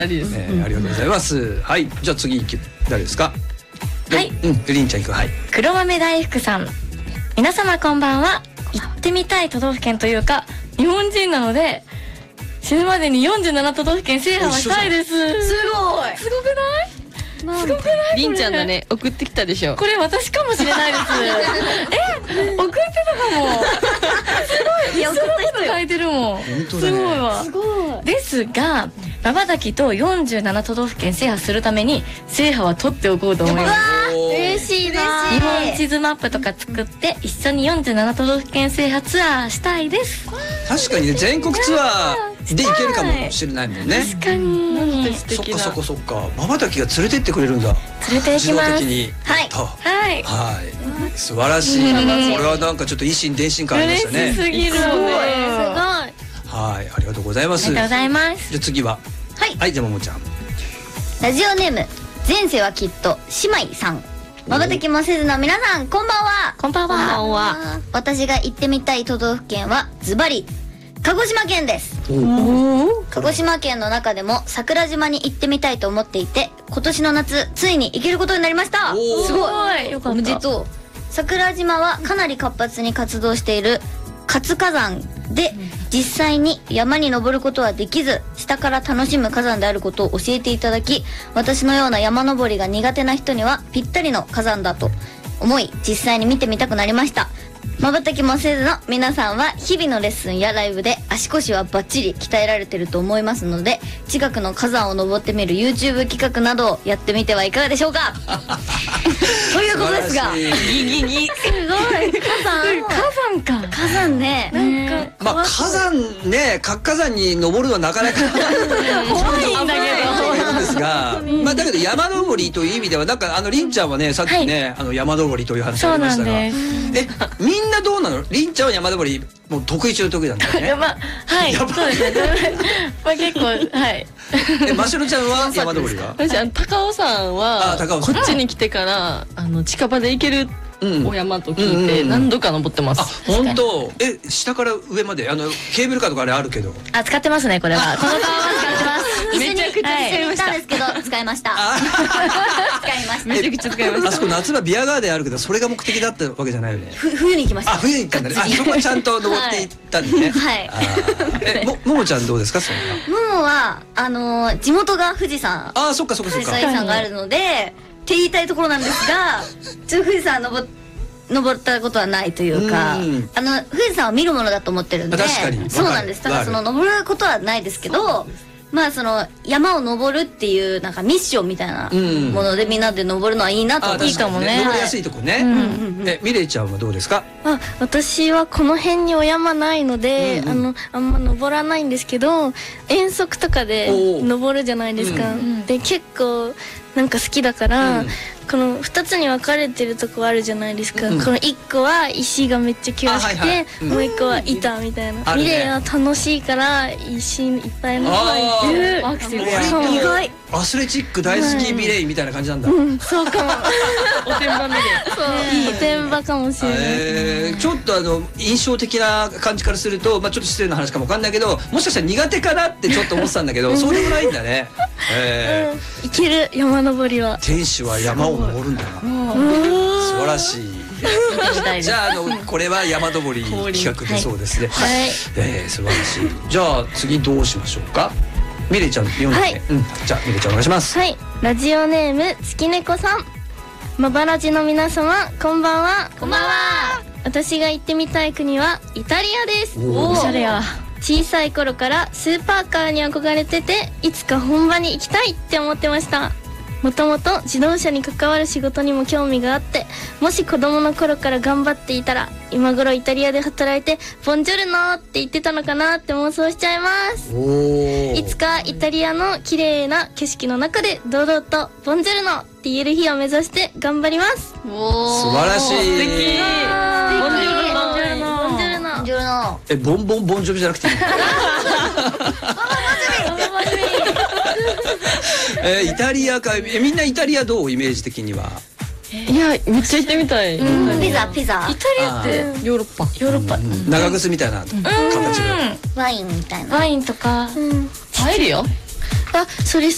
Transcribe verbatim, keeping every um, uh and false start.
ありです。 えー、ありがとうございます。はい、じゃあ次誰ですか。 はい、 うん、りんちゃんいく。はい。 黒豆大福さん、皆様こんばんは。行ってみたい都道府県というか日本人なので死ぬまでによんじゅうなな都道府県制覇はしたいです。すごい。すごくない？すごくない？ りんちゃんだね、送ってきたでしょ。 これ私かもしれないです。え、送ってたかも。すごい。いや、送った人書いてるもん。すごいわ。すごい。ですが、まばたきとよんじゅうなな都道府県制覇するために制覇は取っておこうと思います。 嬉しいな。 日本地図マップとか作って一緒によんじゅうなな都道府県制覇ツアーしたいです。 確かにね、全国ツアーで行けるかもしれないもんね。 確かに。 そっかそっかそっか。まばたきが連れてってくれるんだ。 連れて行きます。 自動的に。 はい。はい。 はい。素晴らしい。これはなんかちょっと一心伝心感ありましたね。 嬉しすぎる。すごい。 はい、ありがとうございます。 ありがとうございます。 じゃあ次は。 はい。 はい、じゃあももちゃん。 ラジオネーム前世はきっと姉妹さん。まばたきもせずの皆さん、こんばんは。 こんばんは。 こんばんは。 私が行ってみたい都道府県はズバリ鹿児島県です。鹿児島県の中でも桜島に行ってみたいと思っていて、今年の夏ついに行けることになりました。 すごい。よかった。 おめでとう。桜島はかなり活発に活動している活火山で、実際に山に登ることはできず、下から楽しむ火山であることを教えていただき、私のような山登りが苦手な人にはぴったりの火山だと思い、実際に見てみたくなりました。まばたきもせずの皆さんは日々のレッスンやライブで足腰はバッチリ鍛えられてると思いますので、近くの火山を登ってみる YouTube 企画などをやってみてはいかがでしょうか。ということですが、 ギギギ。 すごい。火山火山か。 火山ね。 なんかまあ火山ね、活火山に登るのはなかなか怖いんだけどですが、まあだけど山登りという意味ではなんかあのりんちゃんはね、さっきね、あの山登りという話ありましたが、えみんなどうなの？りんちゃんは山登りもう得意中の得意なんだよね。 まあはいそうですね。まあ結構はい。 えましろちゃんは山登りは？ 私あの高尾山はこっちに来てからあの近場で行けるお山と聞いて何度か登ってます。 あ、本当。え、下から上まであのケーブルカーとかあれあるけど。 あ、使ってますねこれは。この川は使ってます。 めちゃくちゃ行ったんですけど使いました。使いました。 めちゃくちゃ使いました。 あそこ夏場ビアガーデンあるけどそれが目的だったわけじゃないよね。 冬に行きました。 あ、冬に行ったんだね。あ、そこはちゃんと登っていったんだね。 はい。 え、もももちゃんどうですかそんな。 ももはあの地元が富士山。 あ、そっかそっかそっか。 富士山があるのでって言いたいところなんですが、ちょっと富士山登登ったことはないというか、あの富士山は見るものだと思ってるんで。 確かに。 そうなんです。ただその登ることはないですけど。まあその山を登るっていうなんかミッションみたいなものでみんなで登るのはいいなと思って。 いいかもね。 登りやすいとこね。え、ミレイちゃんはどうですか？ あ、私はこの辺にお山ないので、あのあんま登らないんですけど、遠足とかで登るじゃないですか。で結構なんか好きだから。このふたつに分かれてるとこあるじゃないですか、うん、このいっこは石がめっちゃ険しくて、はいはいうん、もういっこは板みたいな、ミレイは楽しいから石いっぱいのアクセル意外アスレチック大好きミレイみたいな感じなんだ、 うん、そうかもおてんばみでそうおてんばかもしれない、 えー、ちょっとあの印象的な感じからすると、まあ、ちょっと失礼な話かもわかんないけどもしかしたら苦手かなってちょっと思ってたんだけどそうでもないんだね、えーうん、いける山登りは天使は山を登るんだな素晴らしいじゃあ、あのこれは山登り企画でそうですね。はい。えー、素晴らしい。じゃあ次どうしましょうか。ミレイちゃん読んで、はい、うん、じゃあミレイちゃんお願いします。 はい。ラジオネーム月猫さん。まばらじの皆様こんばんは。 こんばんは。 私が行ってみたい国はイタリアです。 おしゃれや。 小さい頃からスーパーカーに憧れてて、いつか本場に行きたいって思ってました。もともと自動車に関わる仕事にも興味があって、もし子供の頃から頑張っていたら今頃イタリアで働いてボンジョルノって言ってたのかなって妄想しちゃいます。いつかイタリアの綺麗な景色の中で堂々とボンジョルノって言える日を目指して頑張ります。 素晴らしい。 素敵。 ボンジョルノボンジョルノボンジョルノボンジョルノ。 え、ボンボンボンジョビじゃなくていいえー、イタリアか、え、みんなイタリアどうイメージ的には。 いや、めっちゃ行ってみたい。 ピザピザ。 イタリアってヨーロッパ。 ヨーロッパ。 長靴みたいな形の。 ワインみたいな。 ワインとか。 パエリア？ あ、それ